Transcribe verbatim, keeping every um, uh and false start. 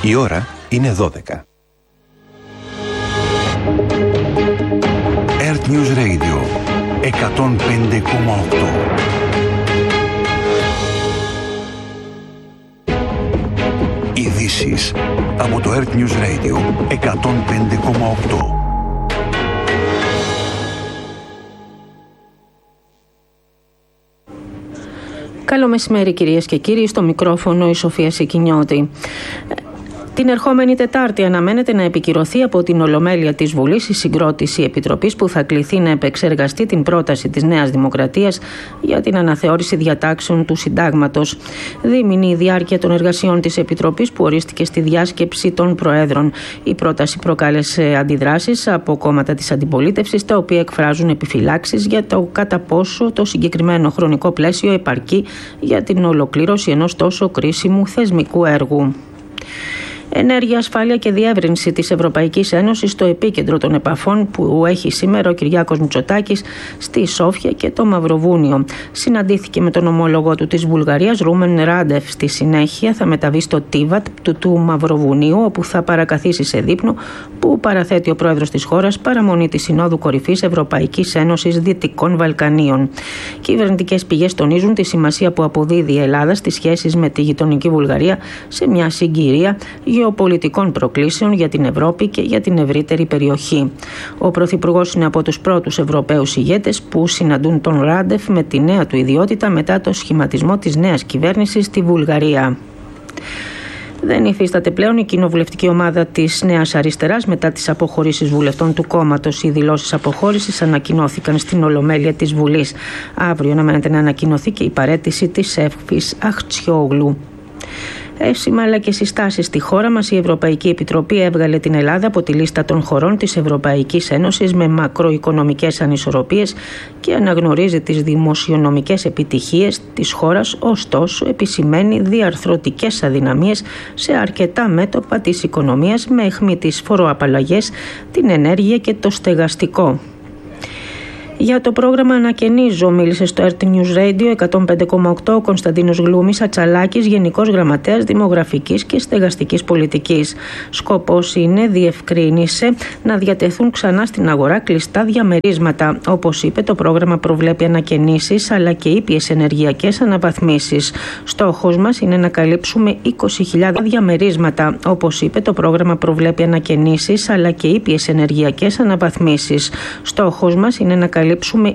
Η ώρα είναι δώδεκα. Earth News Radio εκατόν πέντε κόμμα οκτώ. Ειδήσεις από το Earth News Radio εκατόν πέντε κόμμα οκτώ. Καλό μεσημέρι κυρίες και κύριοι, στο μικρόφωνο η Σοφία Σικινιώτη. Την ερχόμενη Τετάρτη αναμένεται να επικυρωθεί από την Ολομέλεια της Βουλής η συγκρότηση επιτροπής που θα κληθεί να επεξεργαστεί την πρόταση της Νέας Δημοκρατίας για την αναθεώρηση διατάξεων του Συντάγματος. Δίμηνη η διάρκεια των εργασιών της Επιτροπής που ορίστηκε στη διάσκεψη των Προέδρων. Η πρόταση προκάλεσε αντιδράσεις από κόμματα της αντιπολίτευσης, τα οποία εκφράζουν επιφυλάξεις για το κατά πόσο το συγκεκριμένο χρονικό πλαίσιο επαρκεί για την ολοκλήρωση ενός τόσο κρίσιμου θεσμικού έργου. Ενέργεια, ασφάλεια και διεύρυνση της Ευρωπαϊκής Ένωσης στο επίκεντρο των επαφών που έχει σήμερα ο Κυριάκος Μητσοτάκης στη Σόφια και το Μαυροβούνιο. Συναντήθηκε με τον ομόλογο του της Βουλγαρίας, Ρούμεν Ράντεφ. Στη συνέχεια θα μεταβεί στο Τίβατ του, του Μαυροβουνίου, όπου θα παρακαθίσει σε δείπνο που παραθέτει ο πρόεδρος της χώρας παραμονή της Συνόδου Κορυφής Ευρωπαϊκής Ένωσης Δυτικών Βαλκανίων. Κυβερνητικές πηγές τονίζουν τη σημασία που αποδίδει η Ελλάδα στις σχέσεις με τη γειτονική Βουλγαρία σε μια συγκυρία γεωπολιτικών προκλήσεων για την Ευρώπη και για την ευρύτερη περιοχή. Ο Πρωθυπουργός είναι από τους πρώτους Ευρωπαίους ηγέτες που συναντούν τον Ράντεφ με τη νέα του ιδιότητα μετά το σχηματισμό της νέας κυβέρνησης στη Βουλγαρία. Δεν υφίσταται πλέον η κοινοβουλευτική ομάδα της Νέας Αριστεράς μετά τις αποχωρήσεις βουλευτών του κόμματος. Οι δηλώσεις αποχώρησης ανακοινώθηκαν στην Ολομέλεια της Βουλής. Αύριο αναμένεται να ανακοινωθεί και η παραίτηση της Εύφης Αχτσιόγλου. Εύσημα αλλά και συστάσεις στη χώρα μας, η Ευρωπαϊκή Επιτροπή έβγαλε την Ελλάδα από τη λίστα των χωρών της Ευρωπαϊκής Ένωσης με μακροοικονομικές ανισορροπίες και αναγνωρίζει τις δημοσιονομικές επιτυχίες της χώρας, ωστόσο επισημαίνει διαρθρωτικές αδυναμίες σε αρκετά μέτωπα της οικονομίας με αιχμή τις φοροαπαλλαγές, την ενέργεια και το στεγαστικό. Για το πρόγραμμα Ανακαινίζω μίλησε στο Earth News Radio εκατόν πέντε κόμμα οκτώ ο Κωνσταντίνος Γλούμης Ατσαλάκης, Γενικός Γραμματέας Δημογραφικής και Στεγαστικής Πολιτικής. Σκοπός είναι, διευκρίνησε, να διατεθούν ξανά στην αγορά κλειστά διαμερίσματα. Όπως είπε, το πρόγραμμα προβλέπει ανακαινήσεις αλλά και ήπιες ενεργειακές αναβαθμίσεις. Στόχος μας είναι να καλύψουμε είκοσι χιλιάδες διαμερίσματα. Όπως είπε, το πρόγραμμα προβλέπει ανακαινήσεις αλλά και ήπιες ενεργειακές αναβαθμίσεις. Στόχος μας είναι να καλύψουμε